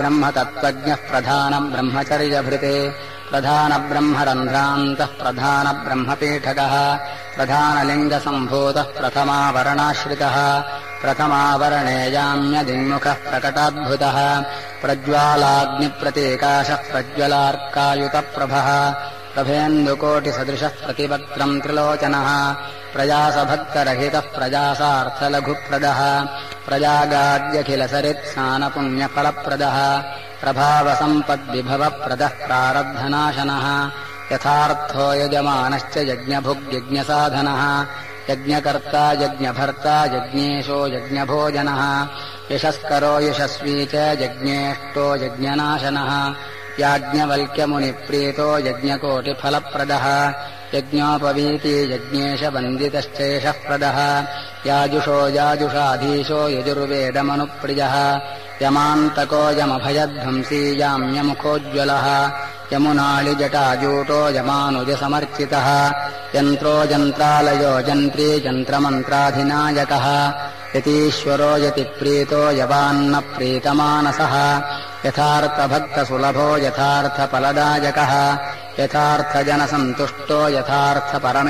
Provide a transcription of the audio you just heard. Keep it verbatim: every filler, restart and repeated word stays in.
ब्रह्मतत्त्वज्ञः प्रधानब्रह्मचर्यभृते प्रधानब्रह्मरन्ध्रान्तः प्रधानब्रह्मपीठकः प्रधानलिङ्गसम्भूतः प्रथमावरणाश्रितः प्रथमावरणेयाम्यदिङ्मुखः प्रकटाद्भुतः प्रज्वालाग्निप्रतीकाशः प्रज्वलार्कायुतप्रभः प्रभेन्दुकोटिसदृशः प्रतिवक्त्रम् त्रिलोचनः प्रजासभक्तरहितः प्रजासार्थलघुप्रदः प्रजागाद्यखिलसरित्स्नानपुण्यफलप्रदः प्रभावसम्पद्विभवप्रदः प्रारब्धनाशनः यथार्थो यजमानश्च यज्ञभुग्यज्ञसाधनः यज्ञकर्ता यज्ञभर्ता यज्ञेशो यज्ञभोजनः यशस्करो यशस्वी च यज्ञेष्टो यज्ञनाशनः याज्ञवल्क्यमुनिप्रीतो यज्ञकोटिफलप्रदः यज्ञोपवीति यज्ञेशवन्दितश्चेषः प्रदः याजुषो याजुषाधीशो यजुर्वेदमनुप्रियः यमान्तको यमभयध्वंसी याम्यमुखोज्ज्वलः यमुनाळिजटाजूटो यमानुजसमर्चितः यन्त्रो यन्त्रालयो यन्त्री यन्त्रमन्त्राधिनायकः यतीश्वरो यतिप्रीतो यवान्नप्रीतमानसः यथार्थभक्तसुलभो यथार्थफलदायकः यथार्थजनसन्तुष्टो यथार्थपरमे